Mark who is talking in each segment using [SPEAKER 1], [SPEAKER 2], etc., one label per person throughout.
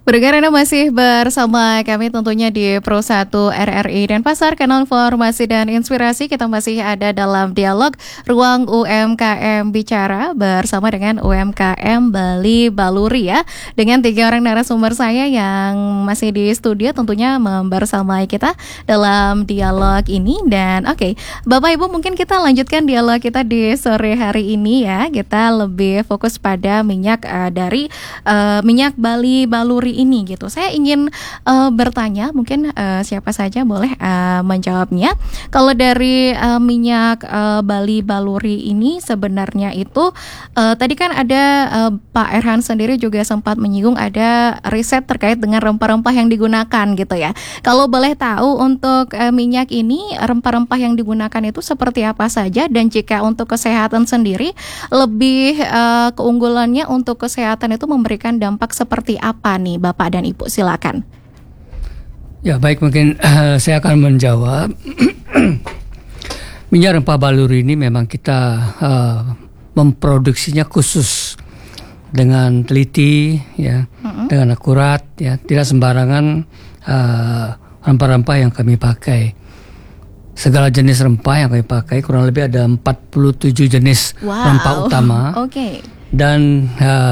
[SPEAKER 1] Pendengar Anda masih bersama kami tentunya di Pro 1 RRI Denpasar, kanal informasi dan inspirasi. Kita masih ada dalam dialog Ruang UMKM Bicara bersama dengan UMKM Bali Baluri ya. Dengan 3 orang narasumber saya yang masih di studio tentunya membersamai kita dalam dialog ini. Dan Bapak Ibu, mungkin kita lanjutkan dialog kita di sore hari ini ya. Kita lebih fokus pada minyak dari minyak Bali Baluri ini gitu. Saya ingin bertanya, mungkin siapa saja boleh menjawabnya. Kalau dari minyak Bali Baluri ini sebenarnya itu tadi kan ada Pak Erhan sendiri juga sempat menyinggung ada riset terkait dengan rempah-rempah yang digunakan gitu ya. Kalau boleh tahu untuk minyak ini rempah-rempah yang digunakan itu seperti apa saja, dan jika untuk kesehatan sendiri lebih keunggulannya untuk kesehatan itu memberikan dampak seperti apa nih Bapak dan Ibu, silakan.
[SPEAKER 2] Ya baik, mungkin saya akan menjawab. Minyak rempah baluri ini memang kita memproduksinya khusus dengan teliti ya, dengan akurat ya, tidak sembarangan rempah-rempah yang kami pakai. Segala jenis rempah yang kami pakai kurang lebih ada 47 jenis rempah utama. Dan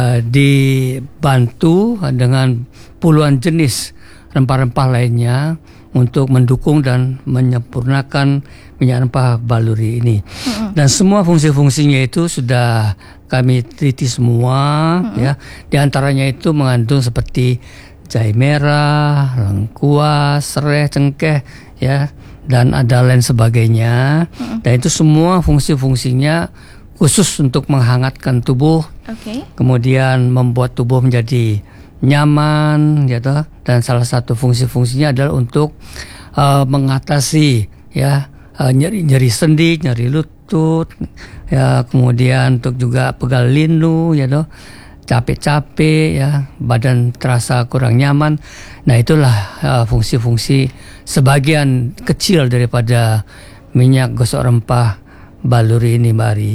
[SPEAKER 2] dibantu dengan puluhan jenis rempah-rempah lainnya untuk mendukung dan menyempurnakan minyak rempah baluri ini. Dan semua fungsi-fungsinya itu sudah kami teliti semua ya. Di antaranya itu mengandung seperti jahe merah, lengkuas, sereh, cengkeh ya, dan ada lain sebagainya. Dan itu semua fungsi-fungsinya khusus untuk menghangatkan tubuh, kemudian membuat tubuh menjadi nyaman, gitu. Dan salah satu fungsi-fungsinya adalah untuk mengatasi ya nyeri sendi, nyeri lutut, ya, kemudian untuk juga pegal linu, gitu. Capek-capek ya, badan terasa kurang nyaman. Nah itulah fungsi-fungsi sebagian kecil daripada minyak gosok rempah baluri ini, Mbak Ari.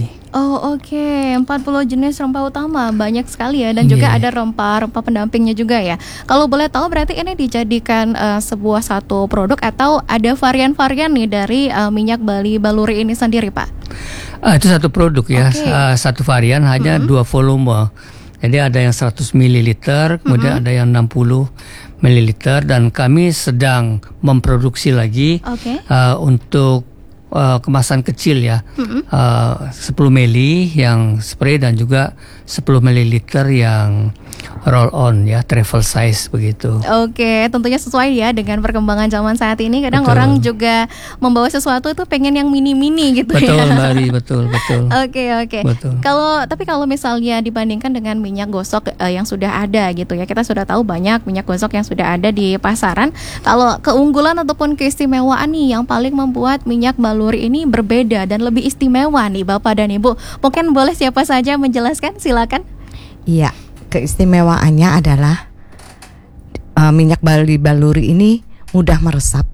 [SPEAKER 1] 40 jenis rempah utama, banyak sekali ya, dan juga ada rempah-rempah pendampingnya juga ya. Kalau boleh tahu berarti ini dijadikan sebuah satu produk atau ada varian-varian nih dari minyak Bali Baluri ini sendiri, Pak?
[SPEAKER 2] Itu satu produk ya, satu varian hanya 2 volume. Jadi ada yang 100 ml, kemudian ada yang 60 ml, dan kami sedang memproduksi lagi untuk kemasan kecil ya, 10 ml yang spray dan juga 10 ml yang roll on ya, travel size begitu.
[SPEAKER 1] Tentunya sesuai ya dengan perkembangan zaman saat ini. Kadang orang juga membawa sesuatu itu pengen yang mini-mini gitu.
[SPEAKER 2] Betul,
[SPEAKER 1] ya.
[SPEAKER 2] Mbak Ari, betul.
[SPEAKER 1] Betul. Kalau misalnya dibandingkan dengan minyak gosok yang sudah ada gitu ya, kita sudah tahu banyak minyak gosok yang sudah ada di pasaran. Kalau keunggulan ataupun keistimewaan nih yang paling membuat minyak Baluri ini berbeda dan lebih istimewa nih Bapak dan Ibu, mungkin boleh siapa saja menjelaskan, silakan.
[SPEAKER 3] Iya, keistimewaannya adalah minyak Bali Baluri ini mudah meresap.